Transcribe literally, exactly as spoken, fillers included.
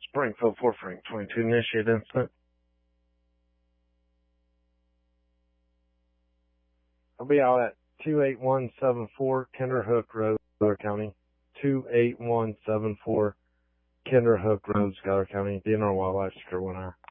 Springfield, four Frank, twenty-two, initiate incident. I'll be out at two eight one seven four Kinderhook Road, Schuyler County. two eight one seven four Kinderhook Road, Schuyler County. D N R Wildlife Secure one hour.